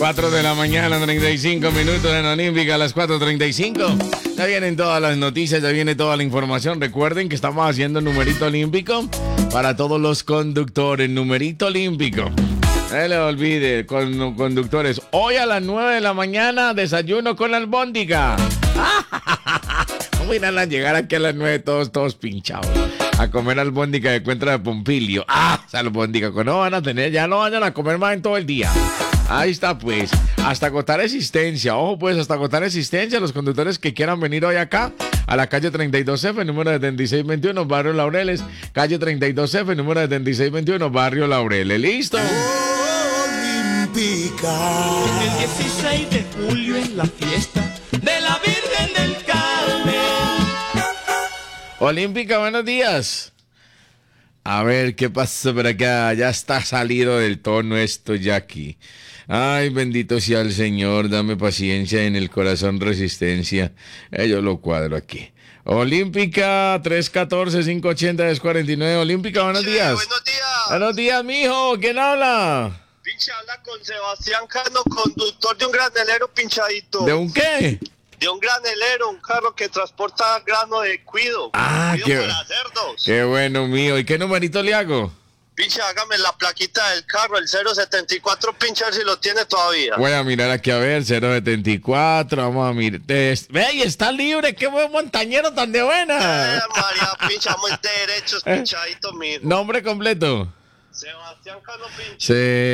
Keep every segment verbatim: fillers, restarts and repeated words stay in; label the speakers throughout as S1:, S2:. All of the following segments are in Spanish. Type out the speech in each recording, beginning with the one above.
S1: cuatro de la mañana, treinta y cinco minutos en Olímpica, a las cuatro treinta y cinco. Ya vienen todas las noticias, ya viene toda la información. Recuerden que estamos haciendo el numerito olímpico para todos los conductores. Numerito olímpico. No le olvide, con, conductores. Hoy a las nueve de la mañana, desayuno con albóndiga. Vamos a ir a llegar aquí a las nueve todos, todos pinchados. A comer albóndiga de Cuentra de Pompilio. Ah, esa albóndiga que no van a tener, ya no vayan a comer más en todo el día. Ahí está pues, hasta agotar existencia. Ojo pues, hasta agotar existencia. Los conductores que quieran venir hoy acá a la calle treinta y dos F, número setenta y seis veintiuno, Barrio Laureles. Calle treinta y dos F, número setenta y seis veintiuno, Barrio Laureles. ¿Listo?
S2: Olímpica. El dieciséis de julio es la fiesta de la Virgen del Carmen.
S1: Olímpica, buenos días. A ver, ¿qué pasa por acá? Ya está salido del tono esto ya aquí. Ay, bendito sea el Señor, dame paciencia en el corazón, resistencia. Eh, yo lo cuadro aquí. Olímpica, tres uno cuatro, cinco ocho cero, tres cuatro nueve. Olímpica, buenos
S3: Sí,
S1: días.
S3: Buenos días.
S1: Buenos días, mijo. ¿Quién habla?
S3: Pinche, habla con Sebastián Cano, conductor de un granelero pinchadito.
S1: ¿De un qué?
S3: De un granelero, un carro que transporta grano de cuido.
S1: Ah,
S3: cuido
S1: qué,
S3: para cerdos.
S1: qué bueno, mío. ¿Y qué numerito le hago?
S3: Pinche, hágame la plaquita del carro, el cero setenta y cuatro, pinche, a ver si lo tiene todavía.
S1: Voy a mirar aquí a ver, cero setenta y cuatro, vamos a mirar. Ve, y está libre, qué buen montañero tan de buena.
S3: Eh, María, pinche, muy derechos, pinchadito, mijo.
S1: Nombre completo.
S3: Sebastián Cano, pinche.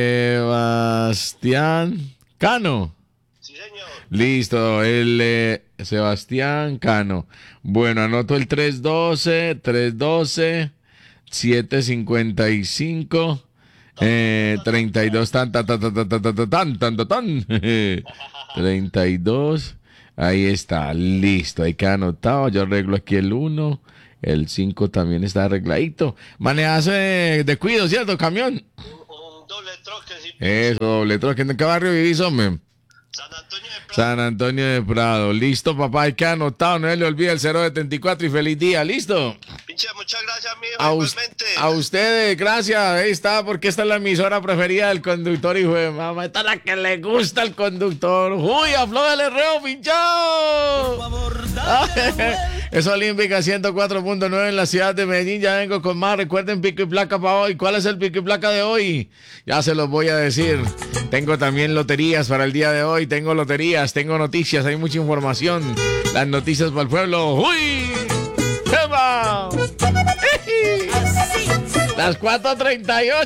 S1: Sebastián Cano.
S3: Sí, señor.
S1: Listo, el eh, Sebastián Cano. Bueno, anoto el tres doce, tres doce, siete cincuenta y cinco, eh, treinta y dos, tan, tan, tan, tan, tan, tan, tan, tan, tan, tan, treinta y dos, ahí está, listo, ahí queda anotado, yo arreglo aquí el uno, el cinco también está arregladito. Manejas eh, de cuido, ¿cierto? Camión.
S3: Un, un doble troque, sí.
S1: Eso, doble troque. ¿En qué barrio vivís, hombre?
S3: San Antonio de Prado.
S1: San Antonio de Prado. Listo, papá, hay que anotado, no se le olvide el cero setenta y cuatro y feliz día, ¿listo?
S3: Pinche, muchas gracias, mijo,
S1: A, us-
S3: igualmente.
S1: a ustedes, gracias. Ahí está, porque esta es la emisora preferida del conductor, hijo de mamá. Esta es la que le gusta al conductor. ¡Uy, afloja el reo, pinchado!
S2: Por favor, dale.
S1: Es Olímpica ciento cuatro punto nueve en la ciudad de Medellín. Ya vengo con más. Recuerden pico y placa para hoy. ¿Cuál es el pico y placa de hoy? Ya se los voy a decir. Tengo también loterías para el día de hoy. Tengo loterías, tengo noticias, hay mucha información. Las noticias para el pueblo. ¡Uy! ¡Eva! Las cuatro treinta y ocho.